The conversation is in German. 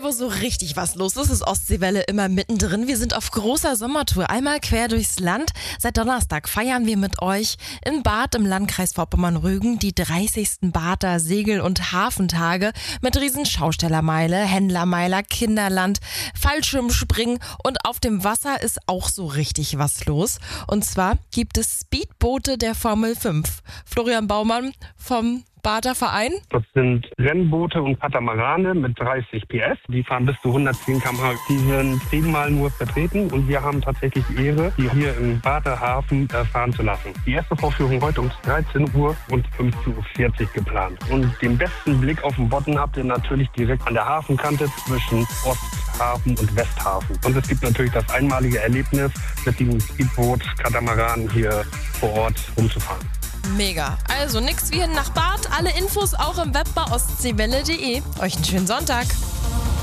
wo so richtig was los ist Ostseewelle immer mittendrin. Wir sind auf großer Sommertour, einmal quer durchs Land. Seit Donnerstag feiern wir mit euch in Barth im Landkreis Vorpommern-Rügen die 30. Barther Segel- und Hafentage mit riesen Schaustellermeile, Händlermeiler, Kinderland, Fallschirmspringen und auf dem Wasser ist auch so richtig was los. Und zwar gibt es Speedboote der Formel 5. Florian Baumann vom Barther Verein. Das sind Rennboote und Katamarane mit 30 PS. Die fahren bis zu 110 km/h. Die sind 10-mal nur vertreten und wir haben tatsächlich die Ehre, die hier im Barther Hafen fahren zu lassen. Die erste Vorführung heute um 13 Uhr und 15.40 Uhr geplant. Und den besten Blick auf den Bodden habt ihr natürlich direkt an der Hafenkante zwischen Osthafen und Westhafen. Und es gibt natürlich das einmalige Erlebnis, mit diesem Speedboot Katamaran hier vor Ort rumzufahren. Mega. Also nix wie hin nach Barth. Alle Infos auch im Web bei ostseewelle.de. Euch einen schönen Sonntag.